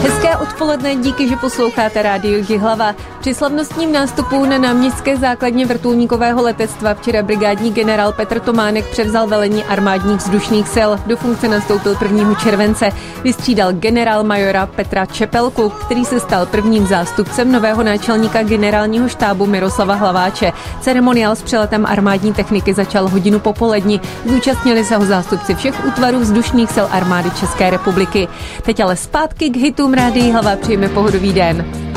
Hezké odpoledne, díky, že posloucháte Rádio Jihlava. Při slavnostním nástupu na náměstské základně vrtulníkového letectva včera brigádní generál Petr Tománek převzal velení armádních vzdušných sil. Do funkce nastoupil 1. července. Vystřídal generál majora Petra Čepelku, který se stal prvním zástupcem nového náčelníka generálního štábu Miroslava Hlaváče. Ceremoniál s přeletem armádní techniky začal hodinu popolední. Zúčastnili se ho zástupci všech útvarů vzdušných sil armády České republiky. Teď ale zpátky k hitům Rádia Jihlava, přejeme pohodový den.